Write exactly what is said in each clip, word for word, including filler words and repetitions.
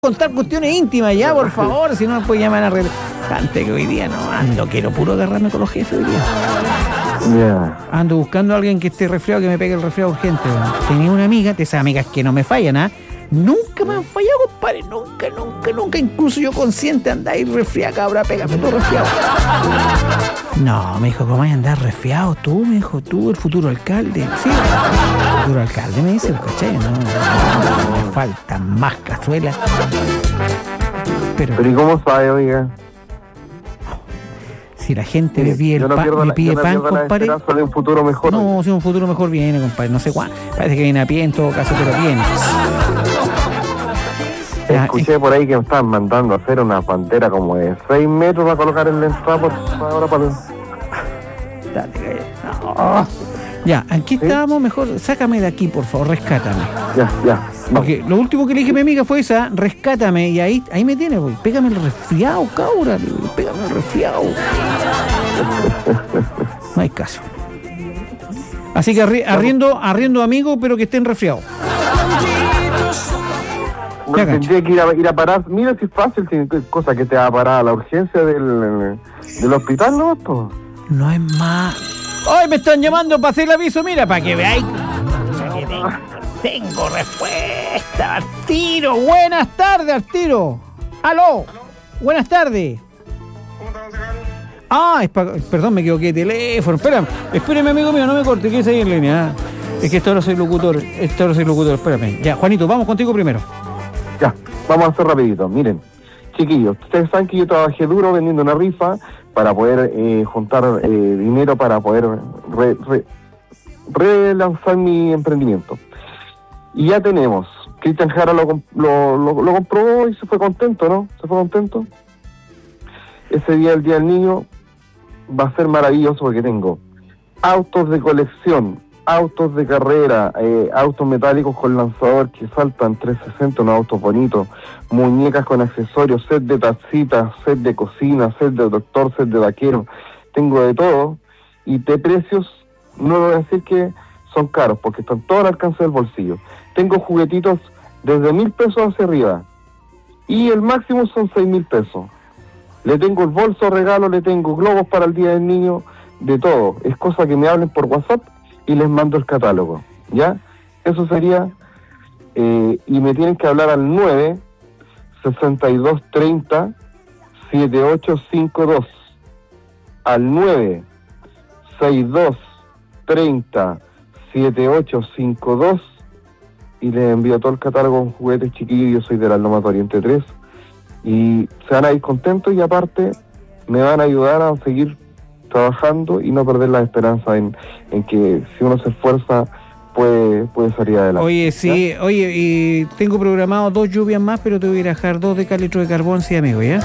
contar cuestiones íntimas ya, por favor, si no me puede llamar a red. Antes que hoy día no ando, quiero puro agarrarme con los jefes hoy día. Yeah. Ando buscando a alguien que esté resfriado, que me pegue el resfriado urgente. Tenía una amiga, de esas amigas que no me fallan, ¿ah? ¿eh? Nunca me han fallado, compadre, nunca, nunca, nunca. Incluso yo consciente andar ahí resfriado, cabra, pégame todo resfriado. No, me dijo, ¿cómo vas a andar resfriado? Tú, me dijo, tú, el futuro alcalde. Sí, el futuro alcalde me dice, ¿cachai? No, no, no, me faltan más cazuelas. Pero, Pero ¿y cómo sabe, oiga? Si la gente me pide, el no pa, pierdo, me pide no pan, compadre. compadre. De un futuro mejor. No, si un futuro mejor viene, compadre. No sé cuándo. Parece que viene a pie en todo caso, pero viene. Escuché por ahí que me estaban mandando a hacer una pantera como de seis metros para colocar en la entrada por ahora para el... Dale, no. Ya, aquí ¿sí? Estábamos, mejor, sácame de aquí, por favor, rescátame. Ya, ya. Porque lo último que le dije a mi amiga fue esa, rescátame, y ahí, ahí me tiene, güey. Pégame el resfriado, cabra, pégame el resfriado. No hay caso. Así que arri arriendo, arriendo amigo, pero que estén resfriados. No, tendría que ir a, ir a parar. Mira si es fácil, si cosa que te va a parar a la urgencia del, del hospital, ¿no? Pues. No es más. ¡Ay, me están llamando para hacer el aviso! Mira, para que veáis. Que tengo, tengo respuesta. Artiro, buenas tardes, Artiro. ¡Aló! ¿Aló? Buenas tardes. ¿Cómo estás, Carlos? Ah, es pa... perdón, me equivoqué de teléfono. Espérame, espérame, amigo mío, no me corte, que es ahí en línea. Es que esta hora soy locutor, esta hora soy locutor, espérame. Ya, Juanito, vamos contigo primero. Ya, vamos a hacer rapidito. Miren, chiquillos, ustedes saben que yo trabajé duro vendiendo una rifa para poder eh, juntar eh, dinero para poder re, re, relanzar mi emprendimiento. Y ya tenemos. Cristian Jara lo, lo, lo, lo comprobó y se fue contento, ¿no? Se fue contento. Ese día, el Día del Niño, va a ser maravilloso porque tengo autos de colección, autos de carrera, eh, autos metálicos con lanzador que saltan trescientos sesenta, unos autos bonitos, muñecas con accesorios, set de tacitas, set de cocina, set de doctor, set de vaquero, tengo de todo, y de precios no voy a decir que son caros, porque están todos al alcance del bolsillo. Tengo juguetitos desde mil pesos hacia arriba, y el máximo son seis mil pesos. Le tengo el bolso regalo, le tengo globos para el Día del Niño, de todo. Es cosa que me hablen por WhatsApp y les mando el catálogo, ¿ya? Eso sería, eh, y me tienen que hablar al nueve sesenta y dos treinta setenta y ocho cincuenta y dos, al nueve sesenta y dos treinta setenta y ocho cincuenta y dos, y les envío todo el catálogo con juguetes chiquillos. Yo soy de la Lomas de Oriente tres, y se van a ir contentos, y aparte me van a ayudar a seguir trabajando y no perder la esperanza en, en que si uno se esfuerza puede, puede salir adelante. Oye, sí, ¿ya? Oye, y tengo programado dos lluvias más, pero te voy a ir a dejar dos de litros de carbón, sí, amigo, ¿ya?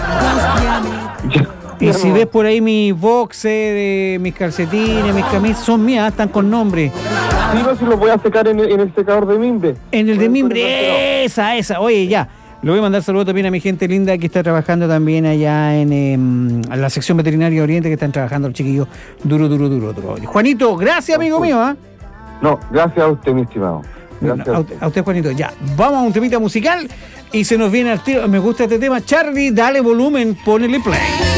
ya y ya si no. Ves por ahí mis boxes, de mis calcetines, mis camisas, son mías, están con nombre. Sí, no, si los voy a secar en el, en el secador de mimbre. En el de mimbre, esa, esa, oye, ya. Le voy a mandar saludos también a mi gente linda que está trabajando también allá en, eh, en la sección veterinaria Oriente, que están trabajando los chiquillos duro, duro, duro, duro. Juanito, gracias, amigo mío. ¿eh? No, gracias a usted, mi estimado. Gracias no, a, usted. a usted, Juanito. Ya, vamos a un temita musical y se nos viene al tiro. Me gusta este tema. Charlie, dale volumen, ponele play.